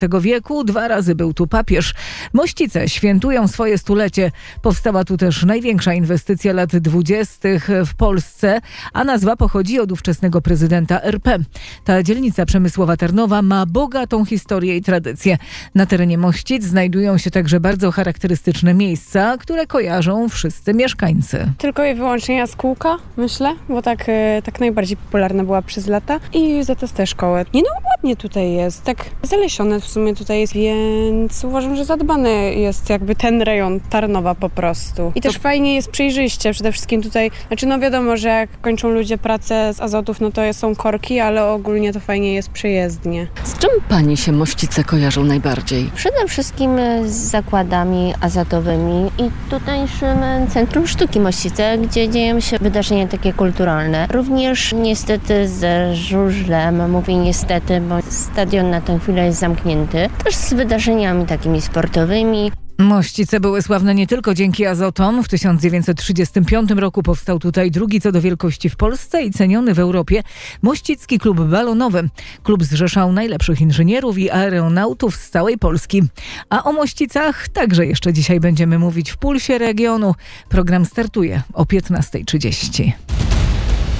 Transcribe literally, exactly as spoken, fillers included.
dziewiętnastego wieku. Dwa razy był tu papież. Mościce świętują swoje stulecie. Powstała tu też największa inwestycja lat dwudziestych w Polsce, a nazwa pochodzi od ówczesnego prezydenta R P. Ta dzielnica przemysłowa Tarnowa ma bogatą historię i tradycję. Na terenie Mościc znajdują się także bardzo charakterystyczne miejsca, które kojarzą wszyscy mieszkańcy. Tylko i wyłącznie jaskółka, myślę, bo tak, tak najbardziej popularna była przez lata i za to te szkoły. Nie no, ładnie tutaj jest, tak zalesione w sumie tutaj jest, więc uważam, że zadbany jest jakby ten rejon Tarnowa po prostu. I też to... fajnie jest przejrzyście, przede wszystkim tutaj, znaczy no wiadomo, że jak kończą ludzie pracę z Azotów, no to są korki, ale ogólnie to fajnie jest przejezdnie. Z czym pani się Mościce kojarzą najbardziej? Przede wszystkim z zakładami azotowymi i tutejszym Centrum Sztuki Mościce, gdzie dzieją się wydarzenia takie kulturalne. Również niestety ze żużlem, mówię niestety, bo stadion na tę chwilę jest zamknięty. Też z wydarzeniami takimi sportowymi. Mościce były sławne nie tylko dzięki Azotom. W tysiąc dziewięćset trzydziestym piątym roku powstał tutaj drugi co do wielkości w Polsce i ceniony w Europie Mościcki Klub Balonowy. Klub zrzeszał najlepszych inżynierów i aeronautów z całej Polski. A o Mościcach także jeszcze dzisiaj będziemy mówić w Pulsie Regionu. Program startuje o piętnasta trzydzieści.